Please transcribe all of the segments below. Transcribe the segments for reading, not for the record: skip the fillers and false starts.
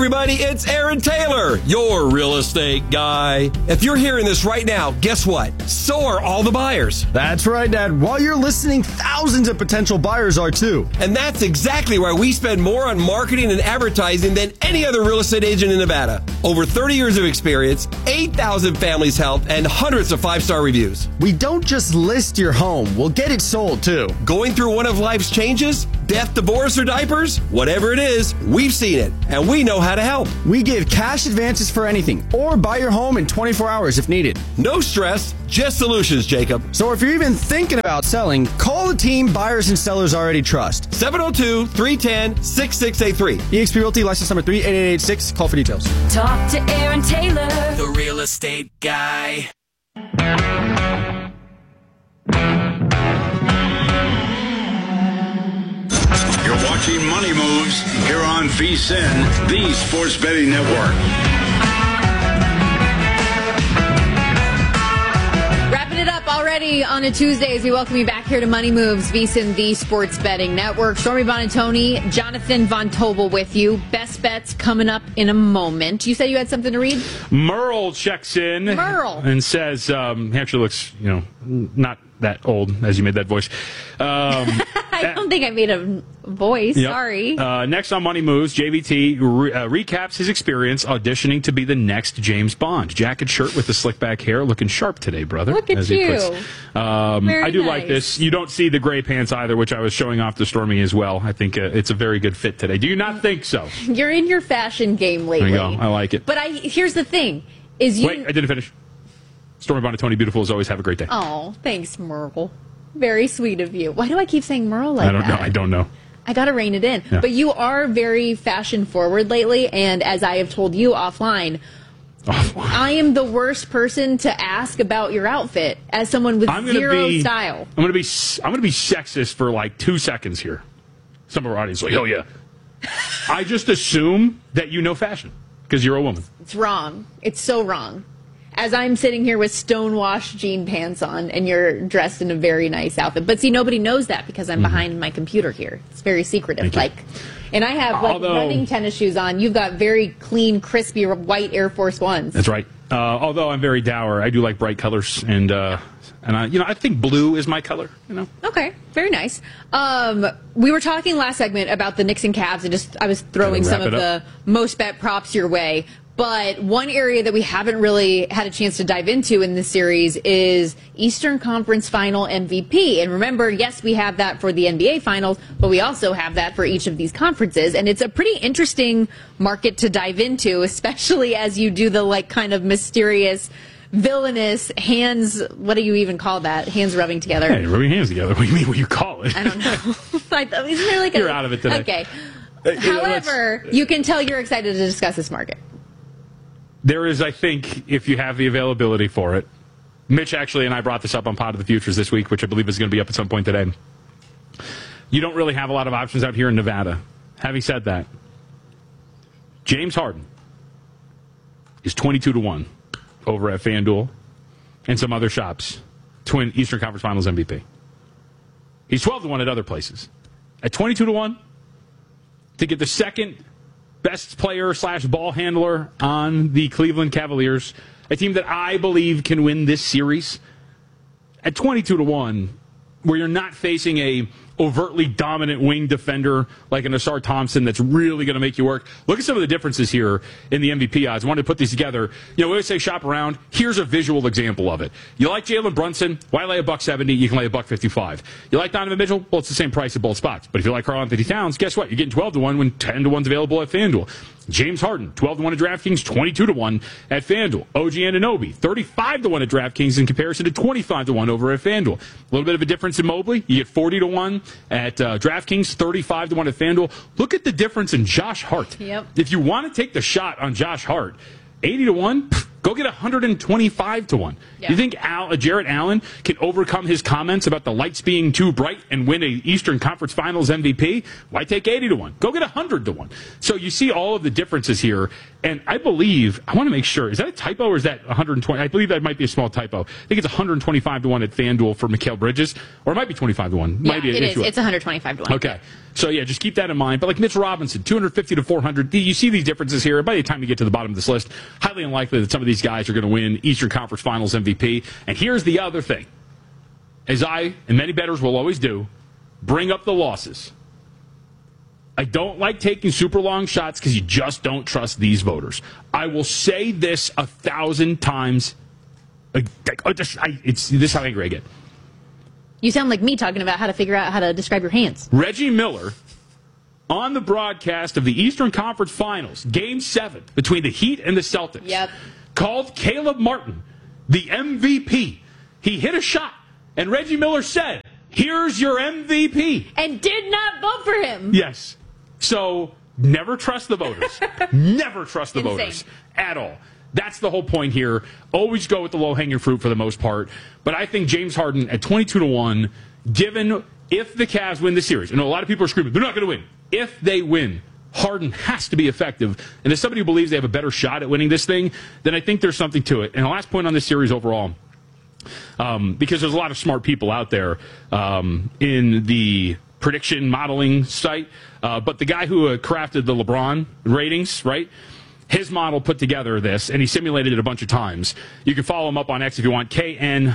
everybody, it's Aaron Taylor, your real estate guy. If you're hearing this right now, guess what? So are all the buyers. That's right, Dad. While you're listening, thousands of potential buyers are too. And that's exactly why we spend more on marketing and advertising than any other real estate agent in Nevada. Over 30 years of experience, 8,000 families helped, and hundreds of 5-star reviews. We don't just list your home, we'll get it sold too. Going through one of life's changes? Death, divorce, or diapers? Whatever it is, we've seen it, and we know how to help. We give cash advances for anything, or buy your home in 24 hours if needed. No stress, just solutions, Jacob. So if you're even thinking about selling, call the team buyers and sellers already trust. 702-310-6683. eXp Realty, license number 38886. Call for details. Talk to Aaron Taylor, the real estate guy. You're watching Money Moves here on VSiN, the Sports Betting Network. Wrapping it up already on a Tuesday as we welcome you back here to Money Moves, VSiN, the Sports Betting Network. Stormy Bonatoni, Jonathan Von Tobel with you. Best bets coming up in a moment. You said you had something to read? Merle checks in. Merle. And says, he actually looks, not that old as you made that voice. I don't think I made a voice. Yep. Sorry. Next on Money Moves, JVT recaps his experience auditioning to be the next James Bond. Jacket, shirt with the slick back hair, looking sharp today, brother. Look at you. I do nice. like this. You don't see the gray pants either, which I was showing off to Stormy as well. I think it's a very good fit today. Do you not think so? You're in your fashion game lately. There you go. I like it. But here's the thing. Wait, I didn't finish. Stormy Bonatoni, beautiful as always. Have a great day. Oh, thanks, Merle. Very sweet of you. Why do I keep saying Merle like that? I don't know. I got to rein it in. Yeah. But you are very fashion forward lately, and as I have told you offline, I am the worst person to ask about your outfit as someone with zero style. I'm gonna be sexist for like 2 seconds here. Some of our audience is like, oh yeah. I just assume that you know fashion because you're a woman. It's wrong. It's so wrong. As I'm sitting here with stonewashed jean pants on and you're dressed in a very nice outfit. But see, nobody knows that because I'm behind my computer here. It's very secretive. And I have running tennis shoes on. You've got very clean, crispy, white Air Force Ones. That's right. Although I'm very dour, I do like bright colors, and I think blue is my color. Okay, very nice. We were talking last segment about the Knicks and Cavs, and I was throwing some of the most bet props your way. But one area that we haven't really had a chance to dive into in this series is Eastern Conference Final MVP. And remember, yes, we have that for the NBA Finals, but we also have that for each of these conferences. And it's a pretty interesting market to dive into, especially as you do the kind of mysterious, villainous hands. What do you even call that? Hands rubbing together. Hey, rubbing hands together. What do you mean? What do you call it? I don't know. Isn't there You're out of it today. Okay. However, you can tell you're excited to discuss this market. There is, I think, if you have the availability for it. Mitch actually and I brought this up on Pod of the Futures this week, which I believe is going to be up at some point today. You don't really have a lot of options out here in Nevada. Having said that, James Harden is 22-1 over at FanDuel and some other shops to win Eastern Conference Finals MVP. He's 12-1 at other places. At 22-1 to get the second best player / ball handler on the Cleveland Cavaliers, a team that I believe can win this series. At 22-1, where you're not facing a overtly dominant wing defender like an Asar Thompson that's really going to make you work. Look at some of the differences here in the MVP odds. I wanted to put these together. We always say shop around. Here's a visual example of it. You like Jalen Brunson? Why lay $1.70? You can lay $1.55. You like Donovan Mitchell? Well, it's the same price at both spots. But if you like Karl-Anthony Towns, guess what? You're getting 12-1 when 10-1's available at FanDuel. James Harden, 12-1 at DraftKings, 22-1 at FanDuel. OG Anunoby, 35-1 at DraftKings in comparison to 25-1 over at FanDuel. A little bit of a difference in Mobley. You get 40-1 at DraftKings, 35-1 at FanDuel. Look at the difference in Josh Hart. Yep. If you want to take the shot on Josh Hart, 80-1, Go get 125 to 1. Yeah. You think Jarrett Allen can overcome his comments about the lights being too bright and win a Eastern Conference Finals MVP? Why take 80 to 1? Go get 100 to 1. So you see all of the differences here. And I want to make sure, is that a typo or is that 120? I believe that might be a small typo. I think it's 125 to 1 at FanDuel for Mikal Bridges, or it might be 25 to 1. Yeah, might be it is. It's 125 to 1. Okay. So, yeah, just keep that in mind. But like Mitch Robinson, 250 to 400. You see these differences here. By the time you get to the bottom of this list, highly unlikely that some of these guys are going to win Eastern Conference Finals MVP. And here's the other thing. As I and many bettors will always do, bring up the losses. I don't like taking super long shots because you just don't trust these voters. I will say this 1,000 times. This is how angry I get. You sound like me talking about how to figure out how to describe your hands. Reggie Miller, on the broadcast of the Eastern Conference Finals, Game 7 between the Heat and the Celtics, called Caleb Martin the MVP. He hit a shot, and Reggie Miller said, "Here's your MVP." And did not vote for him. Yes. So never trust the voters. Never trust the voters at all. That's the whole point here. Always go with the low-hanging fruit for the most part. But I think James Harden at 22 to 1, given if the Cavs win the series, and a lot of people are screaming, they're not going to win. If they win, Harden has to be effective. And as somebody who believes they have a better shot at winning this thing, then I think there's something to it. And the last point on this series overall, because there's a lot of smart people out there in the prediction modeling site, but the guy who crafted the LeBron ratings, right? His model put together this, and he simulated it a bunch of times. You can follow him up on X if you want, KNARSU,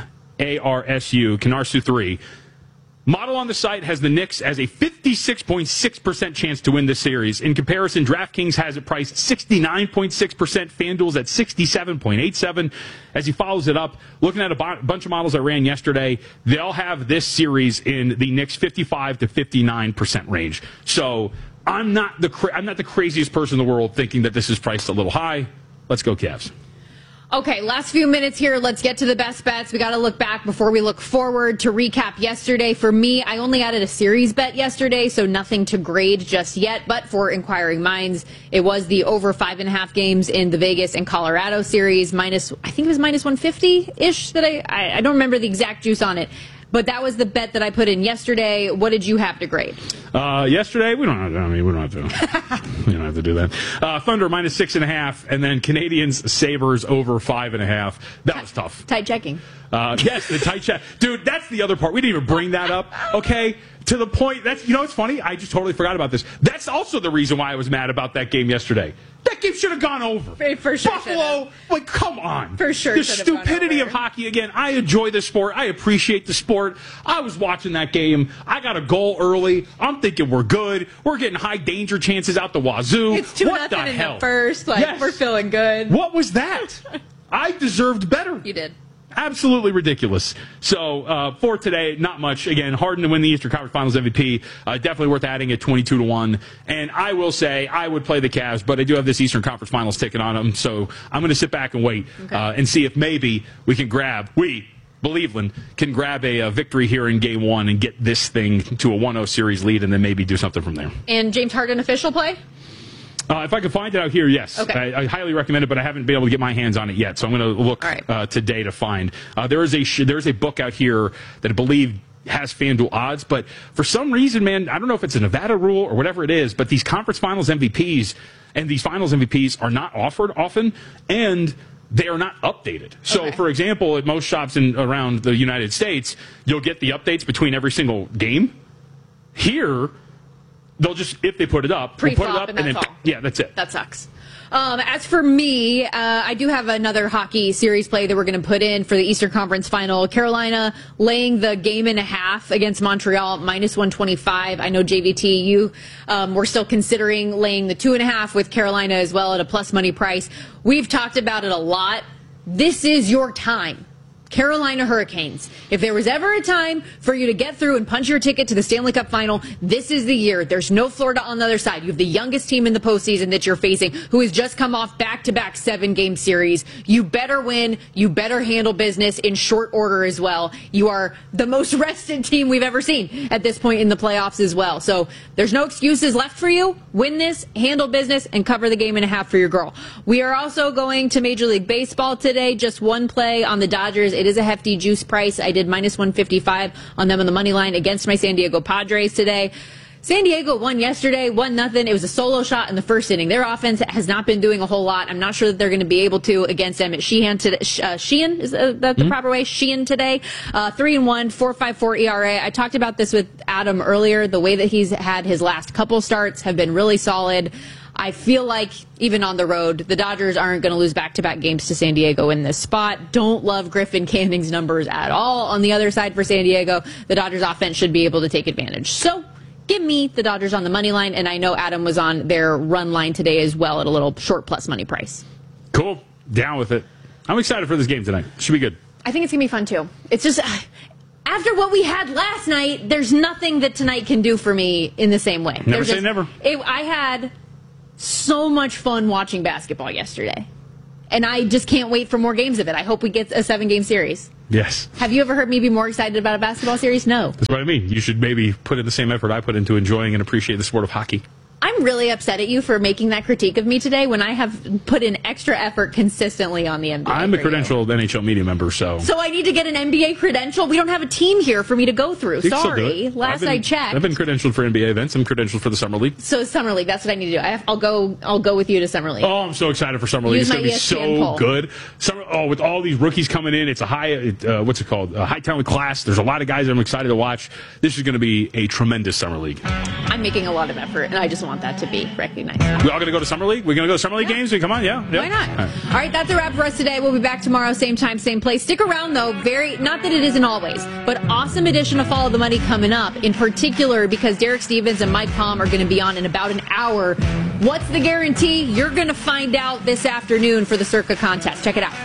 Knarsu3. Model on the site has the Knicks as a 56.6% chance to win this series. In comparison, DraftKings has it priced 69.6%, FanDuel's at 67.87%. As he follows it up, looking at a bunch of models I ran yesterday, they all have this series in the Knicks 55 to 59% range. So I'm not the craziest person in the world thinking that this is priced a little high. Let's go Cavs. Okay, last few minutes here. Let's get to the best bets. We got to look back before we look forward. To recap yesterday, for me, I only added a series bet yesterday, so nothing to grade just yet. But for inquiring minds, it was the over 5.5 games in the Vegas and Colorado series. I think it was minus 150-ish. That I don't remember the exact juice on it. But that was the bet that I put in yesterday. What did you have to grade? Yesterday, we don't have to do that. Thunder minus 6.5, and then Canadians Sabres over 5.5. That was tough. Tight checking. Yes, the tight check. Dude, that's the other part. We didn't even bring that up. Okay, to the point. It's funny. I just totally forgot about this. That's also the reason why I was mad about that game yesterday. That game should have gone over. For sure. Buffalo, come on. For sure. The stupidity of hockey again. I enjoy the sport. I appreciate the sport. I was watching that game. I got a goal early. I'm thinking we're good. We're getting high danger chances out the wazoo. It's 2-0 in the first. Yes. We're feeling good. What was that? I deserved better. You did. Absolutely ridiculous. So for today, not much. Again, Harden to win the Eastern Conference Finals MVP. Definitely worth adding at 22 to 1. And I will say I would play the Cavs, but I do have this Eastern Conference Finals ticket on them. So I'm going to sit back and wait and see if maybe we can Believeland can grab a victory here in Game 1 and get this thing to a 1-0 series lead and then maybe do something from there. And James Harden official play? If I can find it out here, yes. Okay. I highly recommend it, but I haven't been able to get my hands on it yet. So I'm going to look today to find. There is a book out here that I believe has FanDuel odds, but for some reason, man, I don't know if it's a Nevada rule or whatever it is, but these conference finals MVPs and these finals MVPs are not offered often, and they are not updated. So, for example, at most shops around the United States, you'll get the updates between every single game. Here, they'll just, if they put it up, we'll put it up, and then, yeah, that's it. That sucks. As for me, I do have another hockey series play that we're going to put in for the Eastern Conference Final. Carolina laying the 1.5 against Montreal, minus 125. I know, JVT, you were still considering laying the 2.5 with Carolina as well at a plus money price. We've talked about it a lot. This is your time. Carolina Hurricanes. If there was ever a time for you to get through and punch your ticket to the Stanley Cup final, this is the year. There's no Florida on the other side. You have the youngest team in the postseason that you're facing, who has just come off back-to-back 7-game series. You better win. You better handle business in short order as well. You are the most rested team we've ever seen at this point in the playoffs as well. So there's no excuses left for you. Win this, handle business, and cover the game and a half for your girl. We are also going to Major League Baseball today. Just one play on the Dodgers. It is a hefty juice price. I did minus 155 on them on the money line against my San Diego Padres today. San Diego won yesterday, 1-0. It was a solo shot in the first inning. Their offense has not been doing a whole lot. I'm not sure that they're going to be able to against Emmett Sheehan today. Sheehan, is that the proper way? Sheehan today. 3-1, 4.54 ERA. I talked about this with Adam earlier. The way that he's had his last couple starts have been really solid. I feel like even on the road, the Dodgers aren't going to lose back-to-back games to San Diego in this spot. Don't love Griffin Canning's numbers at all. On the other side for San Diego, the Dodgers offense should be able to take advantage. So give me the Dodgers on the money line, and I know Adam was on their run line today as well at a little short plus money price. Cool. Down with it. I'm excited for this game tonight. Should be good. I think it's going to be fun, too. It's just, after what we had last night, there's nothing that tonight can do for me in the same way. Never say never. I had so much fun watching basketball yesterday, and I just can't wait for more games of it. I hope we get a 7-game series. Yes. Have you ever heard me be more excited about a basketball series? No. That's what I mean. You should maybe put in the same effort I put into enjoying and appreciate the sport of hockey. I'm really upset at you for making that critique of me today when I have put in extra effort consistently on the NBA. I'm a credentialed NHL media member, so I need to get an NBA credential? We don't have a team here for me to go through. You Sorry. Last I checked. I've been credentialed for NBA events. I'm credentialed for the Summer League. So Summer League, that's what I need to do. I'll go with you to Summer League. Oh, I'm so excited for Summer League. It's going to be so good. With all these rookies coming in, it's a high, high talent class. There's a lot of guys I'm excited to watch. This is going to be a tremendous Summer League. I'm making a lot of effort, and I just want that to be recognized. We all going to go to Summer League? We're going to go to Summer League games? Come on, yeah. Why not? All right, that's a wrap for us today. We'll be back tomorrow, same time, same place. Stick around, though. Not that it isn't always, but awesome edition of Follow the Money coming up, in particular because Derek Stevens and Mike Palm are going to be on in about an hour. What's the guarantee? You're going to find out this afternoon for the Circa contest. Check it out.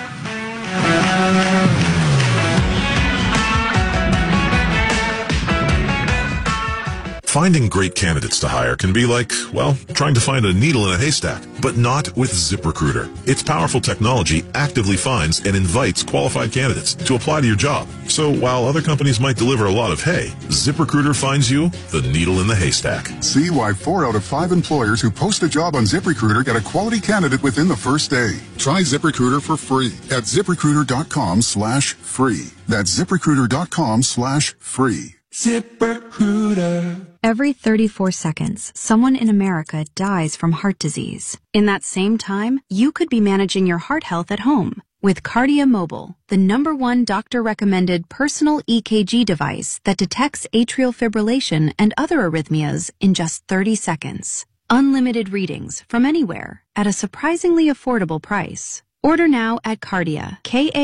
Finding great candidates to hire can be like, well, trying to find a needle in a haystack, but not with ZipRecruiter. Its powerful technology actively finds and invites qualified candidates to apply to your job. So while other companies might deliver a lot of hay, ZipRecruiter finds you the needle in the haystack. See why 4 out of 5 employers who post a job on ZipRecruiter get a quality candidate within the first day. Try ZipRecruiter for free at ZipRecruiter.com/free. That's ZipRecruiter.com/free. ZipRecruiter. Every 34 seconds, someone in America dies from heart disease. In that same time, you could be managing your heart health at home with Cardia Mobile, the #1 doctor-recommended personal EKG device that detects atrial fibrillation and other arrhythmias in just 30 seconds. Unlimited readings from anywhere at a surprisingly affordable price. Order now at Cardia,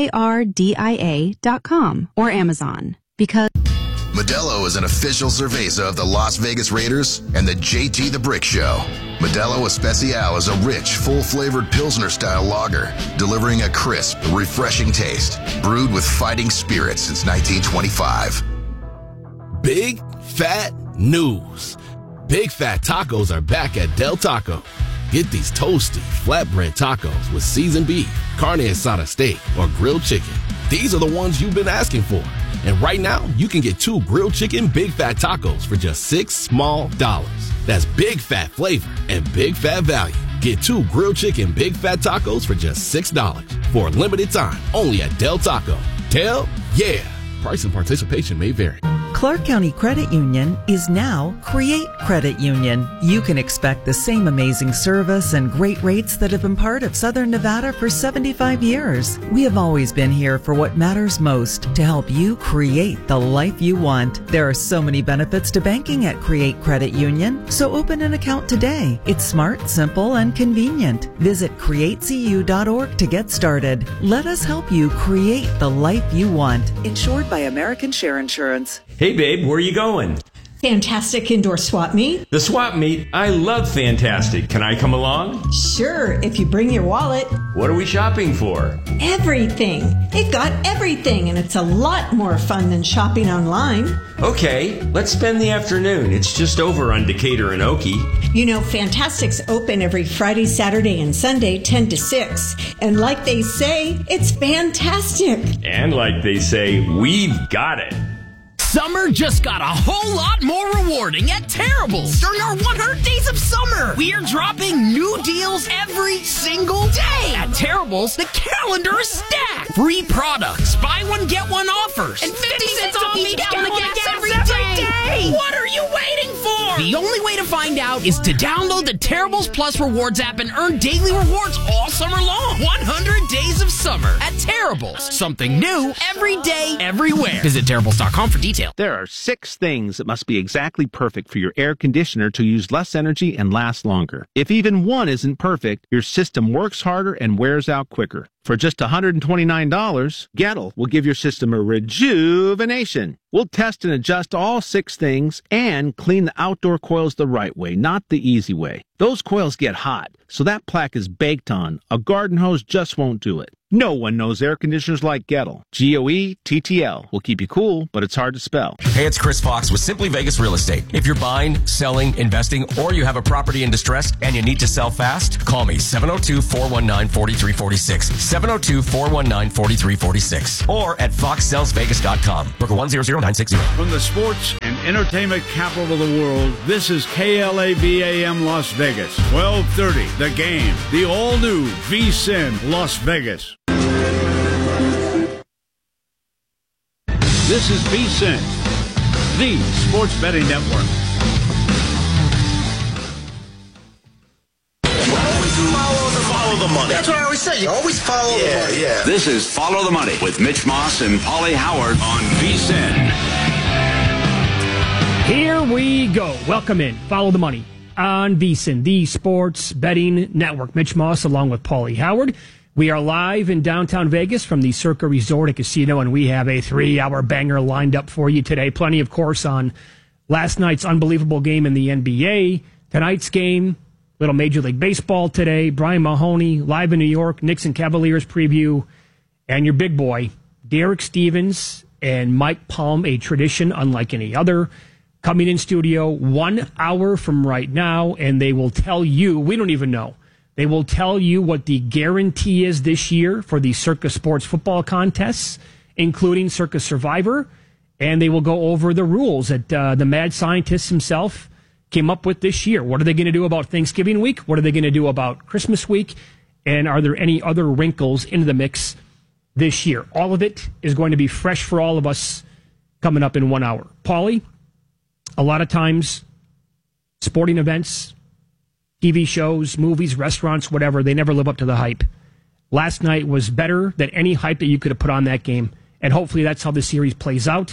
KARDIA.com or Amazon, because Modelo is an official cerveza of the Las Vegas Raiders and the JT the Brick Show. Modelo Especial is a rich, full-flavored Pilsner-style lager, delivering a crisp, refreshing taste, brewed with fighting spirit since 1925. Big Fat News. Big Fat Tacos are back at Del Taco. Get these toasty, flatbread tacos with seasoned beef, carne asada steak, or grilled chicken. These are the ones you've been asking for. And right now, you can get 2 grilled chicken Big Fat Tacos for just $6 small. That's Big Fat flavor and Big Fat value. Get 2 grilled chicken Big Fat Tacos for just $6 for a limited time only at Del Taco. Del, yeah. Price and participation may vary. Clark County Credit Union is now Create Credit Union. You can expect the same amazing service and great rates that have been part of Southern Nevada for 75 years. We have always been here for what matters most, to help you create the life you want. There are so many benefits to banking at Create Credit Union, so open an account today. It's smart, simple, and convenient. Visit createcu.org to get started. Let us help you create the life you want. Insured by American Share Insurance. Hey, babe, where are you going? Fantastic Indoor Swap Meet. The swap meet, I love Fantastic. Can I come along? Sure, if you bring your wallet. What are we shopping for? Everything. They've got everything, and it's a lot more fun than shopping online. Okay, let's spend the afternoon. It's just over on Decatur and Okie. You know, Fantastic's open every Friday, Saturday, and Sunday, 10 to 6. And like they say, it's fantastic. And like they say, we've got it. Summer just got a whole lot more rewarding at Terrible's. During our 100 Days of Summer, we're dropping new deals every single day. At Terrible's, the calendar is stacked. Free products, buy one, get one offers, and 50 cents off each gallon of gas every day. What are you waiting for? The only way to find out is to download the Terrible's Plus Rewards app and earn daily rewards all summer long. 100 Days of Summer at Terrible's. Something new every day, everywhere. Visit Terrible's.com for details. There are 6 things that must be exactly perfect for your air conditioner to use less energy and last longer. If even one isn't perfect, your system works harder and wears out quicker. For just $129, Gettle will give your system a rejuvenation. We'll test and adjust all 6 things and clean the outdoor coils the right way, not the easy way. Those coils get hot, so that plaque is baked on. A garden hose just won't do it. No one knows air conditioners like Gettle. Goettl will keep you cool, but it's hard to spell. Hey, it's Chris Fox with Simply Vegas Real Estate. If you're buying, selling, investing, or you have a property in distress and you need to sell fast, call me 702-419-4346. 702-419-4346. Or at foxsellsvegas.com. Broker 100960. From the sports and entertainment capital of the world, this is KLAVAM Las Vegas. 1230, The Game. The all-new VSiN Las Vegas. This is VSiN, the sports betting network. Follow the money. That's what I always say. You always follow the money. Yeah. This is Follow the Money with Mitch Moss and Paulie Howard on VSiN. Here we go. Welcome in. Follow the Money on VSiN, the sports betting network. Mitch Moss along with Paulie Howard. We are live in downtown Vegas from the Circa Resort and Casino, and we have a 3-hour banger lined up for you today. Plenty, of course, on last night's unbelievable game in the NBA, tonight's game, little Major League Baseball today, Brian Mahoney, live in New York, Knicks and Cavaliers preview, and your big boy, Derek Stevens and Mike Palm, a tradition unlike any other, coming in studio 1 hour from right now, and they will tell you, we don't even know, they will tell you what the guarantee is this year for the Circa Sports football contests, including Circa Survivor, and they will go over the rules that the mad scientist himself came up with this year. What are they going to do about Thanksgiving week? What are they going to do about Christmas week? And are there any other wrinkles into the mix this year? All of it is going to be fresh for all of us coming up in 1 hour. Paulie, a lot of times, sporting events, TV shows, movies, restaurants, whatever, they never live up to the hype. Last night was better than any hype that you could have put on that game. And hopefully that's how the series plays out.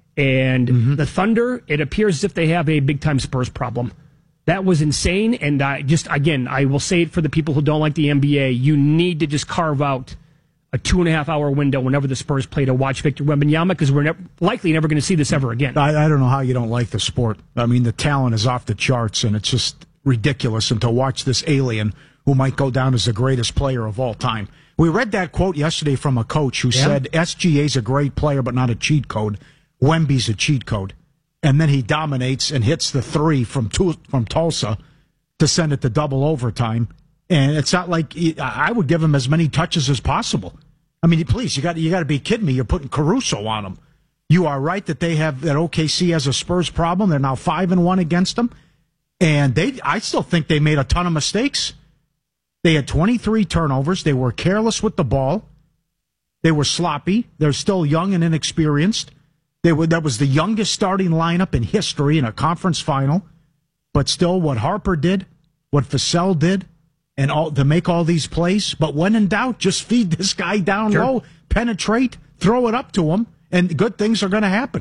And the Thunder, it appears as if they have a big-time Spurs problem. That was insane. And I will say it for the people who don't like the NBA, you need to just carve out a 2.5-hour window whenever the Spurs play to watch Victor Wembanyama, because we're likely never going to see this ever again. I don't know how you don't like the sport. I mean, the talent is off the charts, and it's just ridiculous. And to watch this alien who might go down as the greatest player of all time. We read that quote yesterday from a coach who said SGA's a great player but not a cheat code. Wemby's a cheat code. And then he dominates and hits the 3 from Tulsa to send it to double overtime. And it's not like I would give him as many touches as possible. I mean, please, you got to be kidding me. You're putting Caruso on him. You are right that that OKC has a Spurs problem. They're now 5-1 against them. And I still think they made a ton of mistakes. They had 23 turnovers. They were careless with the ball. They were sloppy. They're still young and inexperienced. That was the youngest starting lineup in history in a conference final. But still, what Harper did, what Vassell did, and to make all these plays. But when in doubt, just feed this guy down low, penetrate, throw it up to him, and good things are going to happen.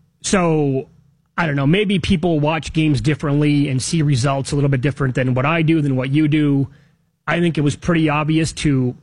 So, I don't know, maybe people watch games differently and see results a little bit different than what I do, than what you do. I think it was pretty obvious to,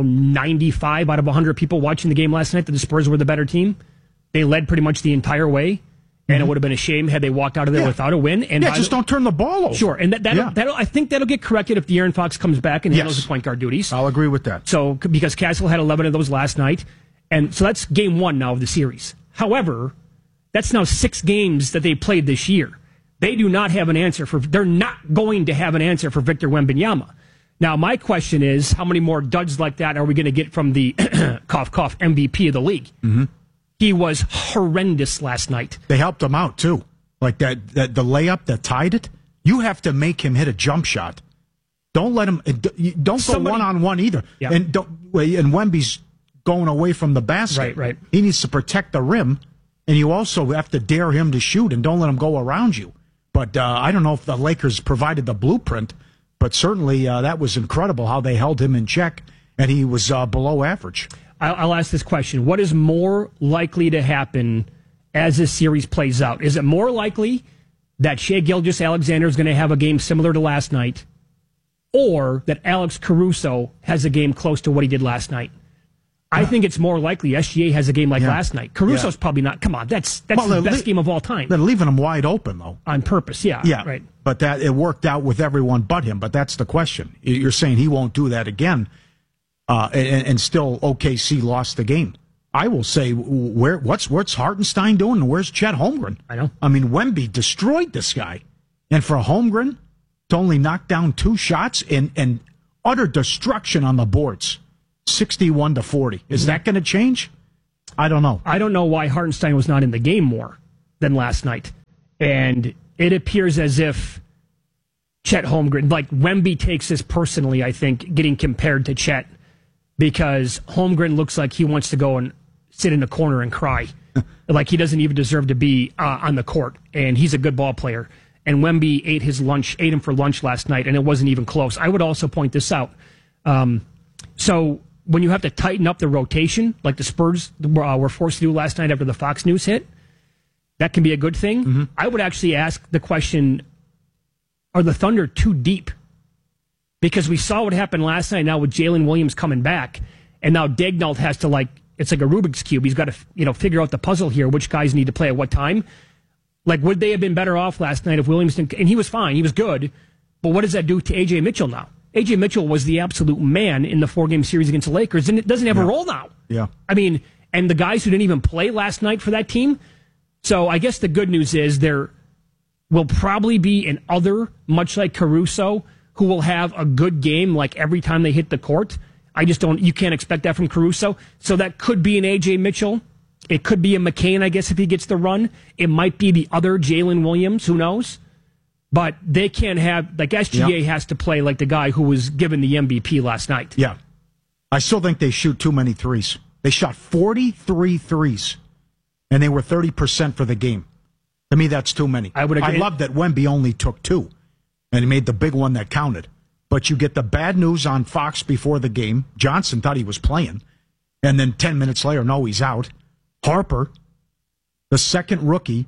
95 out of 100 people watching the game last night that the Spurs were the better team. They led pretty much the entire way. And it would have been a shame had they walked out of there without a win. And just don't turn the ball over. Sure, and I think that'll get corrected if De'Aaron Fox comes back and handles the point guard duties. I'll agree with that. So, because Castle had 11 of those last night, and so that's game 1 now of the series. However, that's now 6 games that they played this year. They do not have an answer they're not going to have an answer for Victor Wembanyama. Now, my question is, how many more duds like that are we going to get from the cough cough MVP of the league? Mm-hmm. He was horrendous last night. They helped him out, too. Like the layup that tied it. You have to make him hit a jump shot. Don't let him. Don't go one-on-one either. Yeah. And Wemby's going away from the basket. Right. He needs to protect the rim, and you also have to dare him to shoot, and don't let him go around you. But I don't know if the Lakers provided the blueprint, but certainly that was incredible how they held him in check, and he was below average. I'll ask this question. What is more likely to happen as this series plays out? Is it more likely that Shai Gilgeous-Alexander is going to have a game similar to last night, or that Alex Caruso has a game close to what he did last night? I think it's more likely SGA has a game like last night. Caruso's probably not. Come on, that's the best game of all time. They're leaving him wide open, though. On purpose, yeah. Right. But it worked out with everyone but him. But that's the question. You're saying he won't do that again. And still OKC lost the game. I will say, what's Hartenstein doing and where's Chet Holmgren? I know. I mean, Wemby destroyed this guy. And for Holmgren to only knock down 2 shots and utter destruction on the boards, 61-40. Is that going to change? I don't know. I don't know why Hartenstein was not in the game more than last night. And it appears as if Chet Holmgren, like Wemby takes this personally, I think, getting compared to Chet, because Holmgren looks like he wants to go and sit in a corner and cry. Like he doesn't even deserve to be on the court. And he's a good ball player. And Wemby ate him for lunch last night, and it wasn't even close. I would also point this out. So when you have to tighten up the rotation, like the Spurs were forced to do last night after the Fox News hit, that can be a good thing. Mm-hmm. I would actually ask the question, are the Thunder too deep? Because we saw what happened last night now with Jalen Williams coming back, and now Daigneault has to, it's like a Rubik's Cube. He's got to figure out the puzzle here, which guys need to play at what time. Like, would they have been better off last night if Williams didn't, and he was fine, he was good, but what does that do to A.J. Mitchell now? A.J. Mitchell was the absolute man in the 4-game series against the Lakers, and it doesn't have a role now. Yeah. I mean, and the guys who didn't even play last night for that team. So I guess the good news is there will probably be an other, much like Caruso, who will have a good game like every time they hit the court. You can't expect that from Caruso. So that could be an A.J. Mitchell. It could be a McCain, I guess, if he gets the run. It might be the other Jalen Williams, who knows? But they can't have, SGA has to play like the guy who was given the MVP last night. Yeah. I still think they shoot too many threes. They shot 43 threes, and they were 30% for the game. To me, that's too many. I love that Wemby only took 2, and he made the big one that counted. But you get the bad news on Fox before the game. Johnson thought he was playing, and then 10 minutes later, no, he's out. Harper, the second rookie,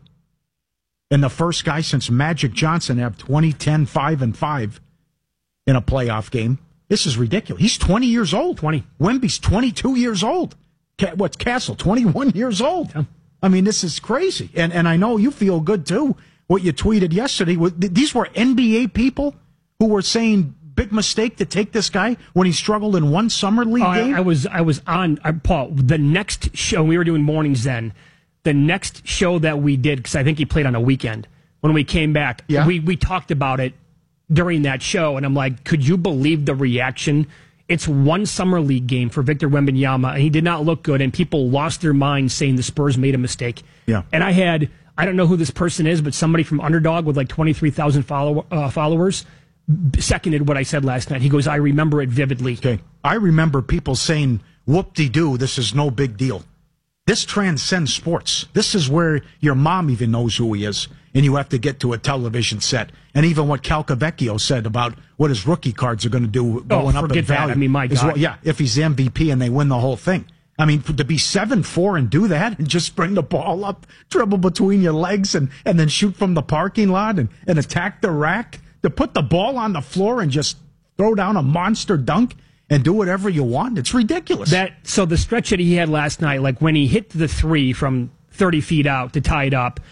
and the first guy since Magic Johnson have 2010 5-5 in a playoff game. This is ridiculous. He's 20 years old. 20. Wemby's 22 years old. What's Castle? 21 years old. Yeah. I mean, this is crazy. And I know you feel good, too, what you tweeted yesterday. These were NBA people who were saying, big mistake to take this guy when he struggled in one summer league game? I was on, Paul, the next show, we were doing mornings then, the next show that we did, because I think he played on a weekend, when we came back, we talked about it during that show, and I'm like, could you believe the reaction? It's one summer league game for Victor Wembanyama, and he did not look good, and people lost their minds saying the Spurs made a mistake. Yeah. And I don't know who this person is, but somebody from Underdog with 23,000 followers seconded what I said last night. He goes, I remember it vividly. Okay. I remember people saying, whoop-de-doo, this is no big deal. This transcends sports. This is where your mom even knows who he is, and you have to get to a television set. And even what Calcavecchio said about what his rookie cards are going to do going up in value. I mean, my God. Well, yeah, if he's the MVP and they win the whole thing. I mean, to be 7'4" and do that and just bring the ball up, dribble between your legs, and then shoot from the parking lot and attack the rack, to put the ball on the floor and just throw down a monster dunk and do whatever you want, it's ridiculous. So the stretch that he had last night, like when he hit the 3 from 30 feet out to tie it up,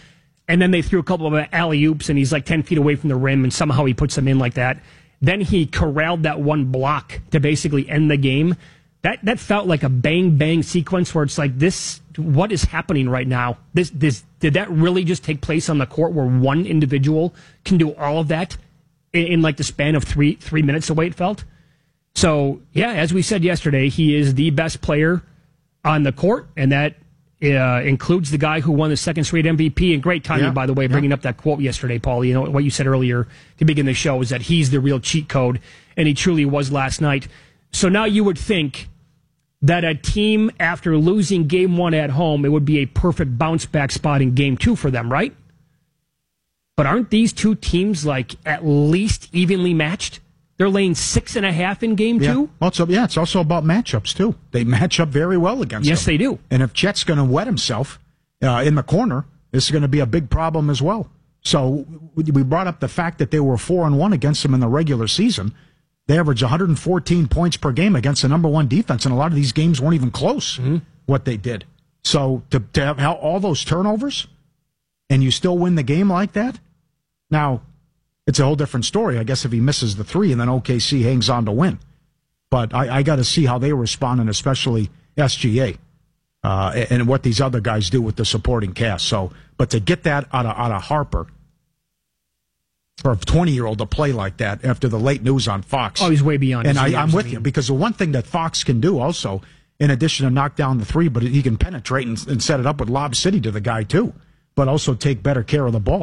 and then they threw a couple of alley-oops, and he's like 10 feet away from the rim, and somehow he puts them in like that. Then he corralled that one block to basically end the game. That felt like a bang-bang sequence where it's like, this, what is happening right now? Did that really just take place on the court where one individual can do all of that in like the span of three minutes, the way it felt? So, yeah, as we said yesterday, he is the best player on the court, and that includes the guy who won the second straight MVP. And great timing, by the way, bringing up that quote yesterday, Paul. You know, what you said earlier to begin the show is that he's the real cheat code, and he truly was last night. So now you would think that a team, after losing game 1 at home, it would be a perfect bounce-back spot in game 2 for them, right? But aren't these two teams, like, at least evenly matched? They're laying 6.5 in game 2? Well, it's also about matchups, too. They match up very well against them. Yes, they do. And if Chet's going to wet himself in the corner, this is going to be a big problem as well. So we brought up the fact that they were 4-1 against them in the regular season. They averaged 114 points per game against the number 1 defense, and a lot of these games weren't even close, what they did. So to have all those turnovers, and you still win the game like that? Now, it's a whole different story, I guess, if he misses the 3 and then OKC hangs on to win. But I got to see how they respond, and especially SGA, and what these other guys do with the supporting cast. So, but to get that out of Harper, for a 20-year-old to play like that after the late news on Fox. Oh, he's way beyond. And I'm with you, because the one thing that Fox can do also, in addition to knock down the 3, but he can penetrate and set it up with Lob City to the guy too, but also take better care of the ball.